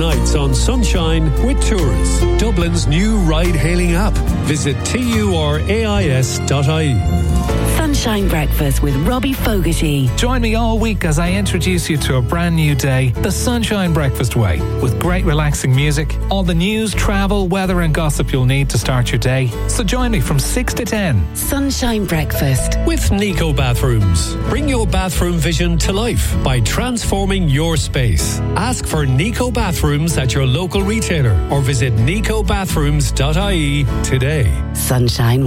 nights on Sunshine with Tours, Dublin's new ride-hailing app. Visit turais.ie. Sunshine Breakfast with Robbie Fogarty. Join me all week as I introduce you to a brand new day, the Sunshine Breakfast way, with great relaxing music, all the news, travel, weather and gossip you'll need to start your day. So join me from 6 to 10. Sunshine Breakfast with Nico Bathrooms. Bring your bathroom vision to life by transforming your space. Ask for Nico Bathrooms at your local retailer or visit nicobathrooms.ie today. Sunshine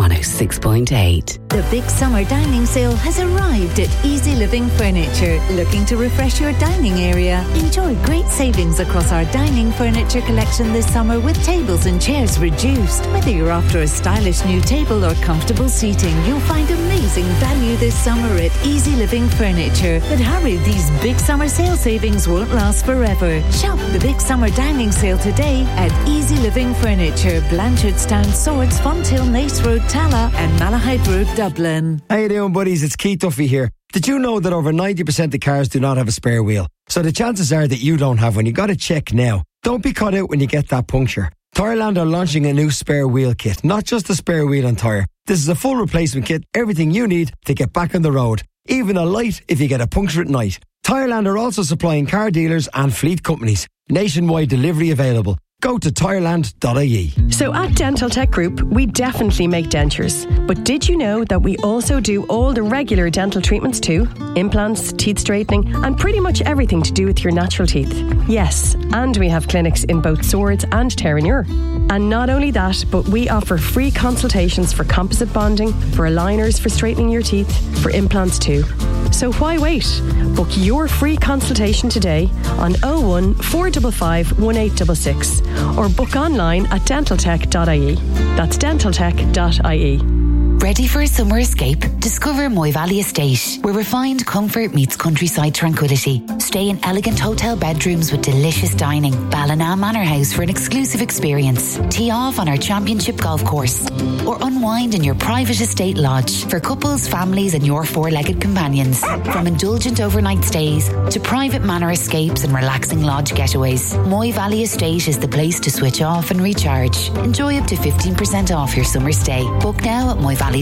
106.8. The big summer dining sale has arrived at Easy Living Furniture. Looking to refresh your dining area? Enjoy great savings across our dining furniture collection this summer with tables and chairs reduced. Whether you're after a stylish new table or comfortable seating, you'll find amazing value this summer at Easy Living Furniture. But hurry, these big summer sale savings won't last forever. Shop the big summer dining sale today at Easy Living Furniture, Blanchardstown, Swords, Fonthill, Nace Road, Tala and Malahide Road, Dublin. How you doing, buddies? It's Keith Duffy here. Did you know that over 90% of cars do not have a spare wheel? So the chances are that you don't have one. You got to check now. Don't be caught out when you get that puncture. Tyreland are launching a new spare wheel kit, not just a spare wheel and tyre. This is a full replacement kit, everything you need to get back on the road. Even a light if you get a puncture at night. Tyreland are also supplying car dealers and fleet companies. Nationwide delivery available. Go to Tyreland.ie. So at Dental Tech Group, we definitely make dentures. But did you know that we also do all the regular dental treatments too? Implants, teeth straightening, and pretty much everything to do with your natural teeth. Yes, and we have clinics in both Swords and Terenure. And not only that, but we offer free consultations for composite bonding, for aligners for straightening your teeth, for implants too. So why wait? Book your free consultation today on 01 455 1866 or book online at dentaltech.ie. That's dentaltech.ie. Ready for a summer escape? Discover Moy Valley Estate, where refined comfort meets countryside tranquility. Stay in elegant hotel bedrooms with delicious dining. Ballina Manor House for an exclusive experience. Tee off on our championship golf course. Or unwind in your private estate lodge for couples, families and your four-legged companions. From indulgent overnight stays to private manor escapes and relaxing lodge getaways, Moy Valley Estate is the place to switch off and recharge. Enjoy up to 15% off your summer stay. Book now at moyvalley.com.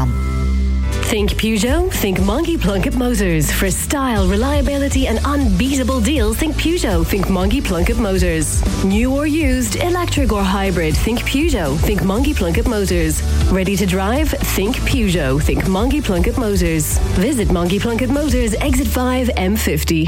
Think Peugeot? Think Monkey Plunkett Motors. For style, reliability and unbeatable deals, think Peugeot. Think Monkey Plunkett Motors. New or used, electric or hybrid, think Peugeot. Think Monkey Plunkett Motors. Ready to drive? Think Peugeot. Think Monkey Plunkett Motors. Visit Monkey Plunkett Motors, Exit 5, M50.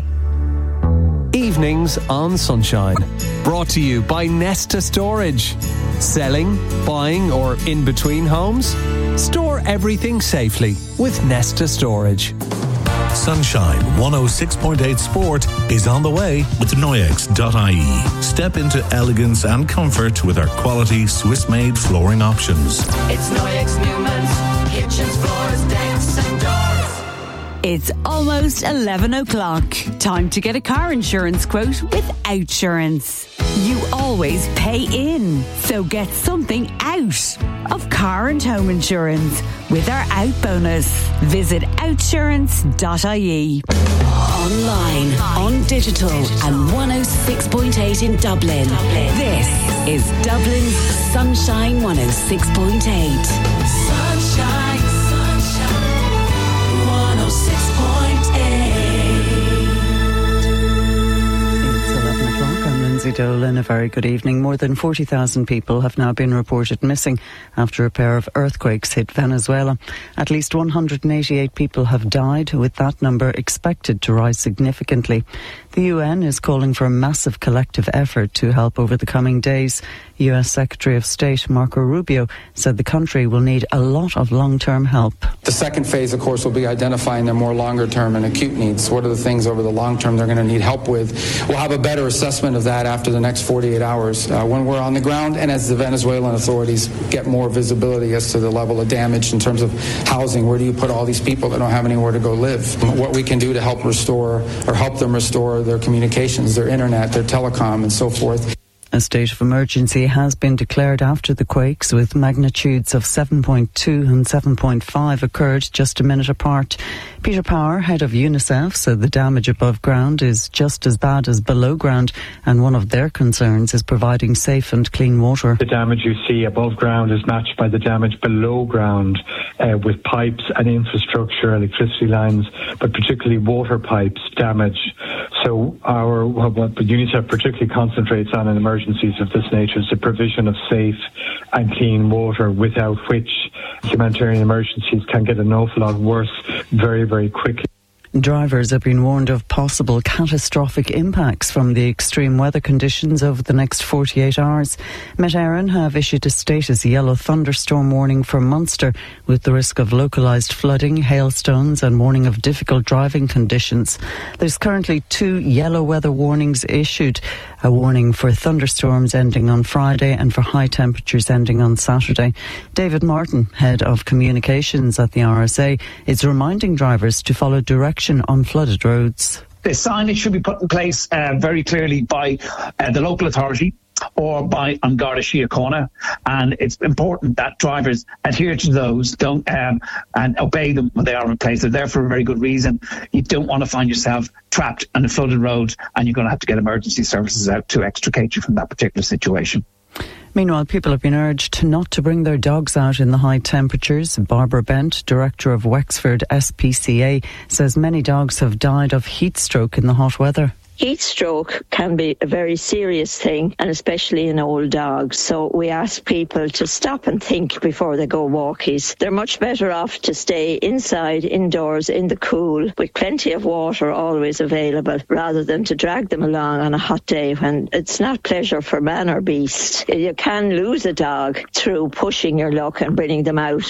Evenings on Sunshine. Brought to you by Nesta Storage. Selling, buying or in between homes? Store everything safely with Nesta Storage. Sunshine 106.8 Sport is on the way with Noyex.ie. Step into elegance and comfort with our quality Swiss-made flooring options. It's Noyex Newman's kitchens, floors, decks and doors. It's almost 11 o'clock. Time to get a car insurance quote with Outsurance. You always pay in, so get something out of car and home insurance with our Out bonus. Visit outsurance.ie. Online, on digital and 106.8 in Dublin. This is Dublin's Sunshine 106.8. Sunshine, sunshine, 106.8. Lindsay Dolan, a very good evening. More than 40,000 people have now been reported missing after a pair of earthquakes hit Venezuela. At least 188 people have died, with that number expected to rise significantly. The UN is calling for a massive collective effort to help over the coming days. US Secretary of State Marco Rubio said the country will need a lot of long-term help. The second phase, of course, will be identifying their more longer-term and acute needs. What are the things over the long term they're going to need help with? We'll have a better assessment of that after the next 48 hours when we're on the ground and as the Venezuelan authorities get more visibility as to the level of damage in terms of housing. Where do you put all these people that don't have anywhere to go live? What we can do to help restore or help them restore their communications, their internet, their telecom, and so forth. A state of emergency has been declared after the quakes, with magnitudes of 7.2 and 7.5 occurred just a minute apart. Peter Power, head of UNICEF, said the damage above ground is just as bad as below ground, and one of their concerns is providing safe and clean water. The damage you see above ground is matched by the damage below ground with pipes and infrastructure, electricity lines, but particularly water pipes damage. So what UNICEF particularly concentrates on in emergencies of this nature is the provision of safe and clean water, without which humanitarian emergencies can get an awful lot worse very, very quickly. Drivers have been warned of possible catastrophic impacts from the extreme weather conditions over the next 48 hours. Met Éireann have issued a status yellow thunderstorm warning for Munster, with the risk of localised flooding, hailstones and warning of difficult driving conditions. There's currently 2 yellow weather warnings issued, a warning for thunderstorms ending on Friday and for high temperatures ending on Saturday. David Martin, head of communications at the RSA, is reminding drivers to follow direction on flooded roads. The signage should be put in place very clearly by the local authority or by An Garda Síochána, and it's important that drivers adhere to those, don't and obey them when they are in place. They're there for a very good reason. You don't want to find yourself trapped on a flooded road, and you're going to have to get emergency services out to extricate you from that particular situation. Meanwhile, people have been urged not to bring their dogs out in the high temperatures. Barbara Bent, director of Wexford SPCA, says many dogs have died of heat stroke in the hot weather. Heat stroke can be a very serious thing, and especially in old dogs. So we ask people to stop and think before they go walkies. They're much better off to stay inside, indoors, in the cool, with plenty of water always available, rather than to drag them along on a hot day when it's not pleasure for man or beast. You can lose a dog through pushing your luck and bringing them out.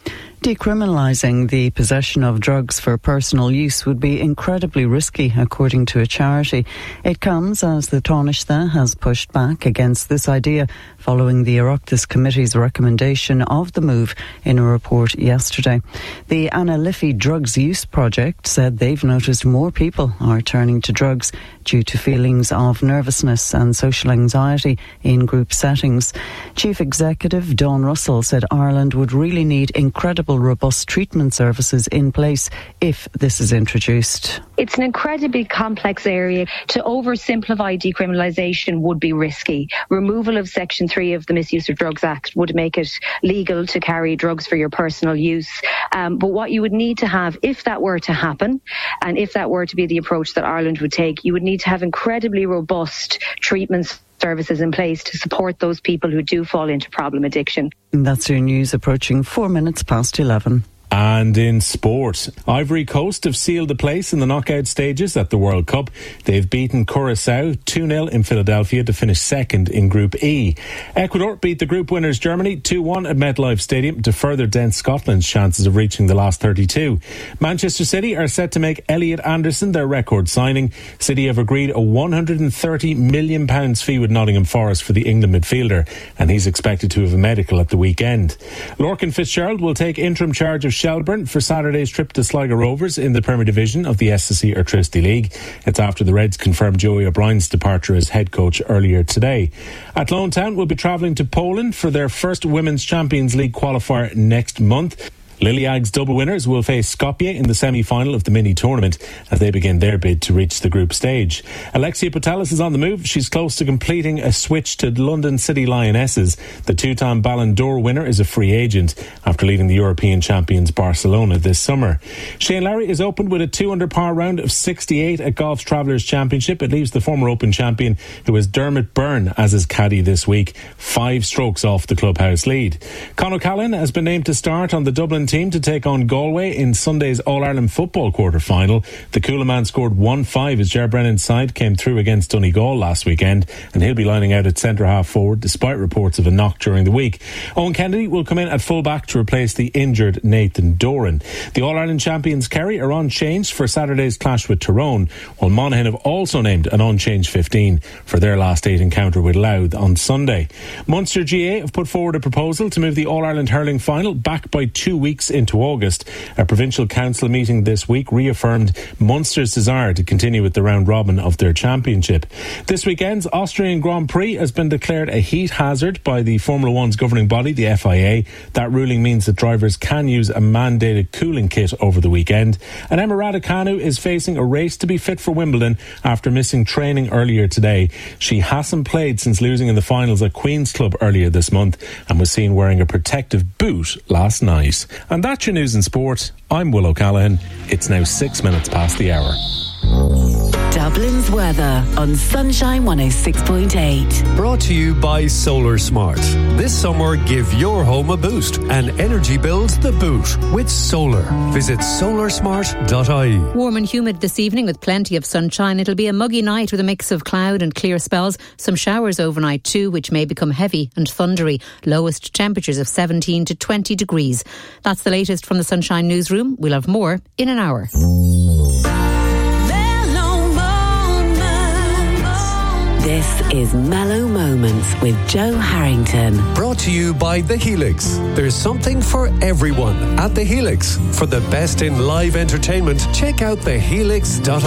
Decriminalising the possession of drugs for personal use would be incredibly risky, according to a charity. It comes as the Taoiseach has pushed back against this idea following the Oireachtas Committee's recommendation of the move in a report yesterday. The Anna Liffey Drugs Use Project said they've noticed more people are turning to drugs due to feelings of nervousness and social anxiety in group settings. Chief Executive Dawn Russell said Ireland would really need incredible robust treatment services in place if this is introduced. It's an incredibly complex area. To oversimplify decriminalisation would be risky. Removal of Section 3 of the Misuse of Drugs Act would make it legal to carry drugs for your personal use. But what you would need to have, if that were to happen, and if that were to be the approach that Ireland would take, you would need to have incredibly robust treatment services in place to support those people who do fall into problem addiction. That's your news approaching 4 minutes past 11. And in sport, Ivory Coast have sealed a place in the knockout stages at the World Cup. They've beaten Curaçao 2-0 in Philadelphia to finish second in Group E. Ecuador beat the group winners Germany 2-1 at MetLife Stadium to further dent Scotland's chances of reaching the last 32. Manchester City are set to make Elliot Anderson their record signing. City have agreed a £130 million fee with Nottingham Forest for the England midfielder, and he's expected to have a medical at the weekend. Lorcan Fitzgerald will take interim charge of Shelburne for Saturday's trip to Sligo Rovers in the Premier Division of the SSE Airtricity League. It's after the Reds confirmed Joey O'Brien's departure as head coach earlier today. Athlone Town will be travelling to Poland for their first Women's Champions League qualifier next month. Liliag's double winners will face Skopje in the semi-final of the mini-tournament as they begin their bid to reach the group stage. Alexia Putellas is on the move. She's close to completing a switch to London City Lionesses. The two-time Ballon d'Or winner is a free agent after leaving the European champions Barcelona this summer. Shane Lowry is opened with a 2-under-par round of 68 at Golf's Travellers Championship. It leaves the former Open champion, who is Dermot Byrne, as his caddy this week, 5 strokes off the clubhouse lead. Conor O'Callaghan has been named to start on the Dublin team to take on Galway in Sunday's All-Ireland football quarter-final. The Coola man scored 1-5 as Ger Brennan's side came through against Donegal last weekend, and he'll be lining out at centre-half forward despite reports of a knock during the week. Owen Kennedy will come in at full-back to replace the injured Nathan Doran. The All-Ireland champions Kerry are unchanged for Saturday's clash with Tyrone, while Monaghan have also named an unchanged 15 for their last 8 encounter with Louth on Sunday. Munster GA have put forward a proposal to move the All-Ireland hurling final back by 2 weeks weeks into August. A provincial council meeting this week reaffirmed Munster's desire to continue with the round robin of their championship. This weekend's Austrian Grand Prix has been declared a heat hazard by the Formula One's governing body, the FIA. That ruling means that drivers can use a mandated cooling kit over the weekend. And Emma Raducanu is facing a race to be fit for Wimbledon after missing training earlier today. She hasn't played since losing in the finals at Queen's Club earlier this month and was seen wearing a protective boot last night. And that's your news in sport. I'm Will O'Callaghan. It's now 6 minutes past the hour. Dublin's weather on Sunshine 106.8. Brought to you by Solar Smart. This summer, give your home a boost and energy bills the boot with solar. Visit solarsmart.ie. Warm and humid this evening with plenty of sunshine. It'll be a muggy night with a mix of cloud and clear spells. Some showers overnight too, which may become heavy and thundery. Lowest temperatures of 17 to 20 degrees. That's the latest from the Sunshine Newsroom. We'll have more in an hour. This is Mellow Moments with Joe Harrington. Brought to you by The Helix. There's something for everyone at The Helix. For the best in live entertainment, check out thehelix.ie.